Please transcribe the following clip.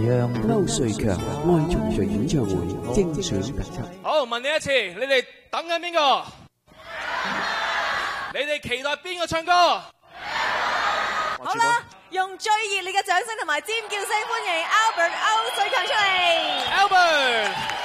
讓歐瑞強愛重聚演唱會精選特輯。 好，問你一次，你哋等緊邊個？你哋期待邊個唱歌？ 好啦，用最熱烈嘅掌聲同埋尖叫聲歡迎 Albert 歐瑞強出嚟。 Albert。